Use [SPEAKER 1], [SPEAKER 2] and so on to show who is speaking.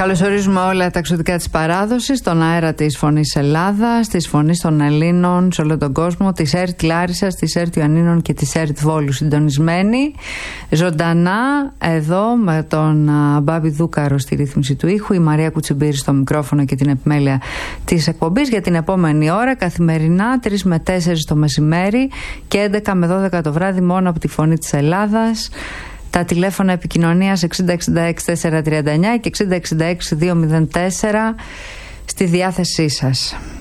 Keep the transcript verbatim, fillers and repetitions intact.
[SPEAKER 1] Καλωσορίζουμε όλα τα εξωτικά της παράδοσης, στον αέρα της Φωνής Ελλάδας, της Φωνής των Ελλήνων σε όλο τον κόσμο, της ΕΡΤ Λάρισσας, της ΕΡΤ Ιωαννίνων και της ΕΡΤ Βόλου, συντονισμένοι ζωντανά εδώ με τον Μπάμπη Δούκαρο στη ρύθμιση του ήχου, η Μαρία Κουτσιμπήρη στο μικρόφωνο και την επιμέλεια της εκπομπής για την επόμενη ώρα, καθημερινά τρεις με τέσσερις το μεσημέρι και έντεκα με δώδεκα το βράδυ, μόνο από τη Φωνή της Ελλάδας. Τα τηλέφωνα επικοινωνίας εξήντα εξήντα έξι τετρακόσια τριάντα εννιά και εξήντα εξήντα έξι διακόσια τέσσερα στη διάθεσή σας.